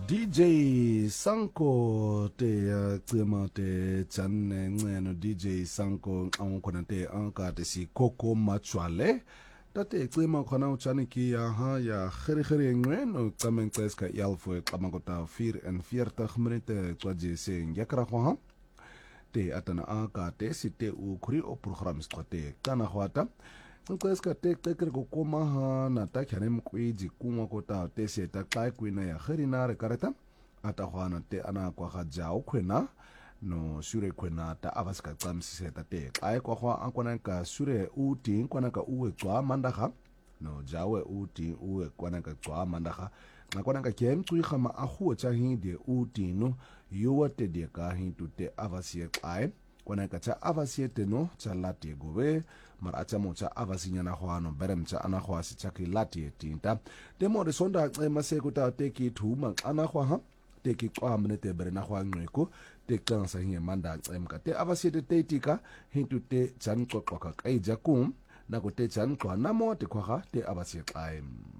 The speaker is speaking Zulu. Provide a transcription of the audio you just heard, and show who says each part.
Speaker 1: DJ Sanko te cima te channe ngeno DJ Sanko khona te anka te si Coco Machwale tate cima khona uchani ki ya khiri ngeno cama nceska yalfo xamangota 44 minute twaje se ngekra khwa te atana anka te si te u khuri o program strate kana khwata nceska te tekere go koma na ta khane mkwiji kuma kota te se ta kai kwina ya khiri na re kareta ata khwana te ana kwa ga jao khwena no sure khwena ta abaska tsamsise ta te kai kwa khwa ankwana ka sure uti kwana ka uwe tswa mandaga no jawe uti uwe kwana ka tswa mandaga nakwana ka kem tsui khama a khu cha hi de uti no yuwa te de ka hi tu te avasie kai kwana ka cha avasie te no cha lati gowe mara cha mo cha avasinya na khwano berem cha ana khwa si cha ki lati tinta te mo re sonda xema se ku ta te ki thuma ana khwa ha te ki qamne te bere na khwa ngqeko te kansa hi manda xemka te avasie te tika hintu te chan qoqoka kai jakum na ko te chan qwa na mo te khwa te avasie xaim